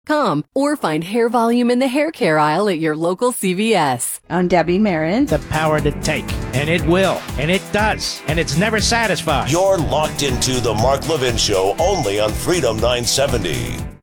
or find hair volume in the hair care aisle at your local CVS. I'm Debbie Marin. The power to take, and it will, and it does, and it's never satisfied. You're locked into the Mark Levin Show only on Freedom 970.